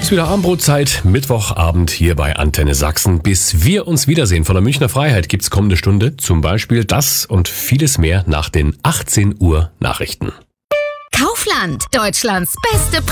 Ist wieder Abendbrotzeit, Mittwochabend hier bei Antenne Sachsen. Bis wir uns wiedersehen von der Münchner Freiheit gibt's kommende Stunde zum Beispiel das und vieles mehr nach den 18 Uhr Nachrichten. Kaufland, Deutschlands beste